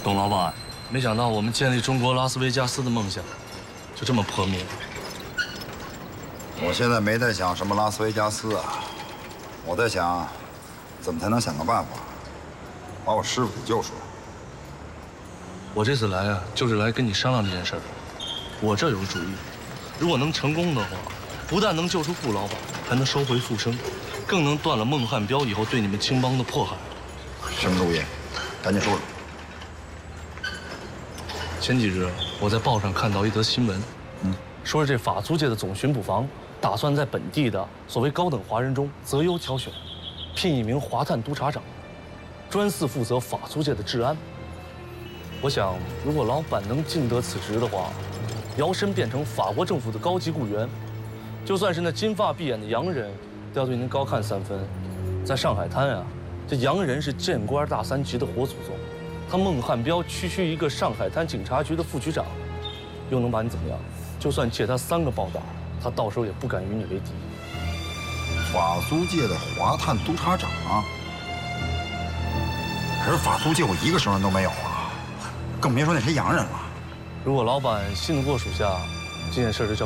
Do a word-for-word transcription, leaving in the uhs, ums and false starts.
董老板，没想到我们建立中国拉斯维加斯的梦想，就这么破灭了。 我现在没在想什么拉斯维加斯啊，我在想，怎么才能想个办法，把我师傅给救出来。 我这次来啊，就是来跟你商量这件事儿。我这有个主意，如果能成功的话，不但能救出顾老板，还能收回复生，更能断了孟汉彪以后对你们青帮的迫害。 什么主意？赶紧说说。 前几日我在报上看到一则新闻， 嗯， 说是这法租界的总巡捕房打算在本地的所谓高等华人中择优挑选，聘一名华探督察长，专司负责法租界的治安。我想，如果老板能尽得此职的话，摇身变成法国政府的高级雇员，就算是那金发碧眼的洋人，都要对您高看三分。在上海滩啊，这洋人是见官大三级的活祖宗，他孟汉彪区区一个上海滩警察局的副局长，又能把你怎么样？就算借他三个暴打，他到时候也不敢与你为敌。 法租界的华探督察长，可是法租界我一个生人都没有啊，更别说那些洋人了。 如果老板信得过属下，这件事就交。